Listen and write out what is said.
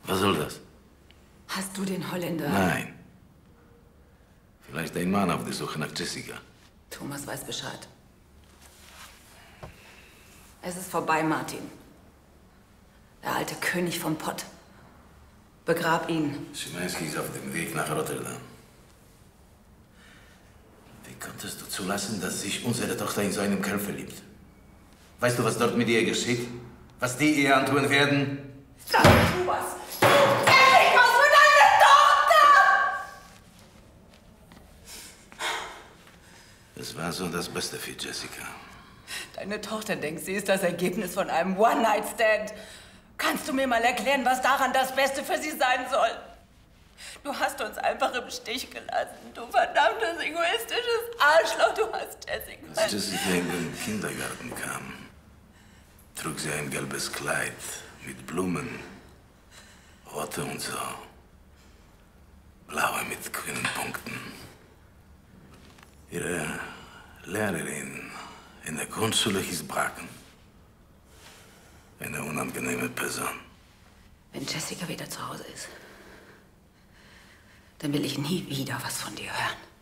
Was soll das? Hast du den Holländer? Nein. Vielleicht ein Mann auf der Suche nach Jessica. Thomas weiß Bescheid. Es ist vorbei, Martin. Der alte König vom Pott. Begrab ihn. Szymański ist auf dem Weg nach Rotterdam. Wie konntest du zulassen, dass sich unsere Tochter in so einen Kerl verliebt? Weißt du, was dort mit ihr geschieht? Was die ihr antun werden? Sag tu was! Endlich was für deine Tochter! Es war so das Beste für Jessica. Deine Tochter denkt, sie ist das Ergebnis von einem One-Night-Stand. Kannst du mir mal erklären, was daran das Beste für sie sein soll? Du hast uns einfach im Stich gelassen. Du verdammtes, egoistisches Arschloch. Du hast Jessica. Als Jessica in den Kindergarten kam, trug sie ein gelbes Kleid mit Blumen, rote und so, blaue mit grünen Punkten. Ihre Lehrerin in der Grundschule hieß Bracken. Eine unangenehme Person. Wenn Jessica wieder zu Hause ist, dann will ich nie wieder was von dir hören.